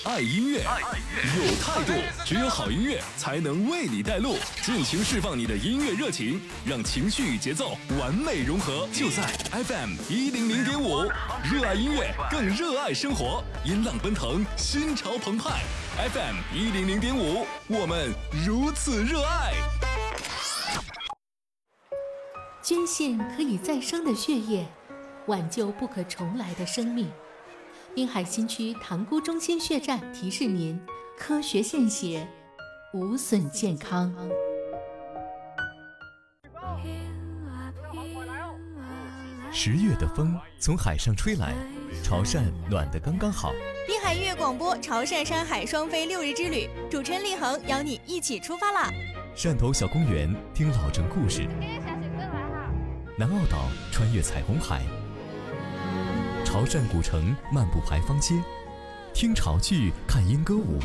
爱音乐，有态度。只有好音乐才能为你带路，尽情释放你的音乐热情，让情绪与节奏完美融合。就在 FM 100.5，热爱音乐，更热爱生活，音浪奔腾，心潮澎湃。FM 100.5，我们如此热爱。 捐献可以再生的血液，挽救不可重来的生命。滨海新区塘沽中心血站提示您：科学献血，无损健康。 10月的风从海上吹来，潮汕暖得刚刚好。 滨海音乐广播潮汕山海双飞6日之旅，主持人立恒邀你一起出发啦！ 汕头小公园听老城故事，南澳岛穿越彩虹海，潮汕古城漫步牌坊街，听潮剧看莺歌舞，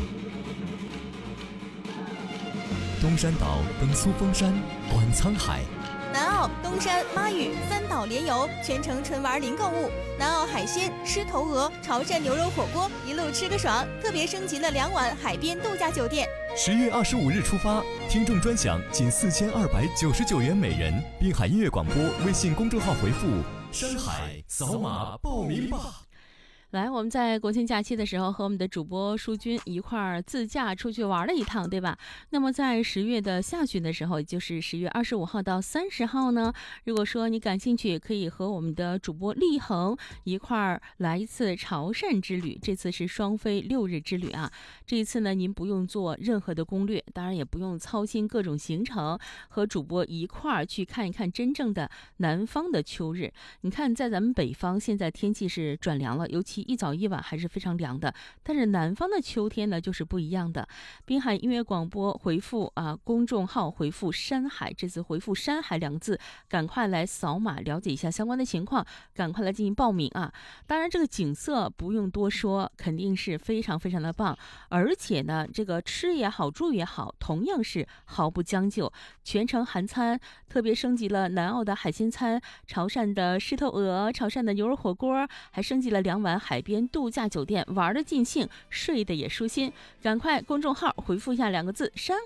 东山岛登苏峰山观沧海， 南澳、东山、妈屿3岛联游，全程纯玩零购物。南澳海鲜、狮头鹅、潮汕牛肉火锅，一路吃个爽。特别升级了2晚海边度假酒店。 10月25日出发，听众专享仅4299元每人。滨海音乐广播微信公众号回复“山海”，扫码报名吧。 来，我们在国庆假期的时候和我们的主播淑君一块儿自驾出去玩了一趟，对吧？那么在10月的下旬的时候，也就是10月25号到30号呢，如果说你感兴趣，可以和我们的主播立恒一块儿来一次潮汕之旅。这次是双飞6日之旅啊！这一次呢，您不用做任何的攻略，当然也不用操心各种行程，和主播一块儿去看一看真正的南方的秋日。你看，在咱们北方现在天气是转凉了，尤其一早一晚还是非常凉的，但是南方的秋天呢就是不一样的。滨海音乐广播回复公众号回复山海，这次回复山海2个字，赶快来扫码了解一下相关的情况，赶快来进行报名啊！当然这个景色不用多说，肯定是非常非常的棒，而且呢这个吃也好住也好，同样是毫不将就，全程含餐，特别升级了南澳的海鲜餐，潮汕的狮头鹅，潮汕的牛肉火锅，还升级了2晚海边度假酒店，玩的尽兴，睡的也舒心。赶快公众号回复一下2个字山